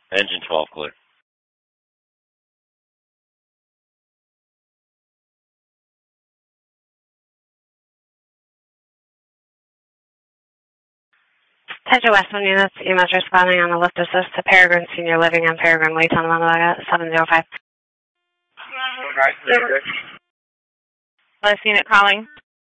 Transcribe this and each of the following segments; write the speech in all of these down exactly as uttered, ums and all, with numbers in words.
Engine twelve clear. Tetra Westland units, E M S responding on the lift assist to Peregrine Senior Living on Peregrine Way, Tonawanda, seven zero five. Last unit calling.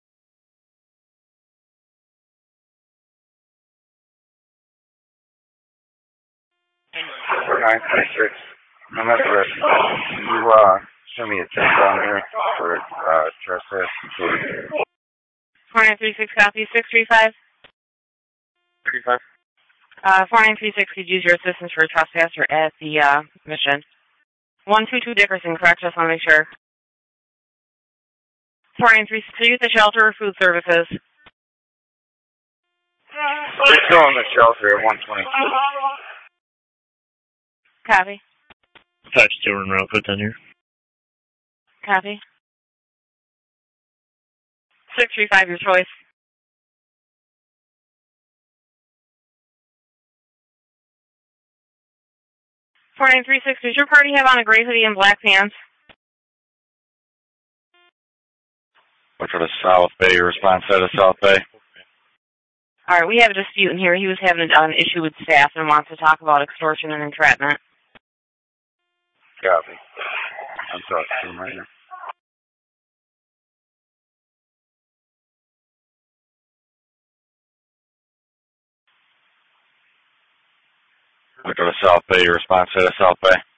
nine three six. I'm at the risk. Can you uh, send me a check down here for uh, trespass? four nine three six copy, six three five. three five. Uh, four nine three six could use your assistance for a trespasser at the uh, mission. one two two Dickerson, correct? Just want to make sure. four nine three six, use the shelter or food services. We're still in the shelter at one twenty. Copy. Touch two and row, put down here. Copy. six three five, your choice. four nine three six, does your party have on a gray hoodie and black pants? Look for the South Bay, response out of South Bay. All right, we have a dispute in here. He was having an issue with staff and wants to talk about extortion and entrapment. Copy. I'm talking to him right now. Look for the South Bay, response out of South Bay.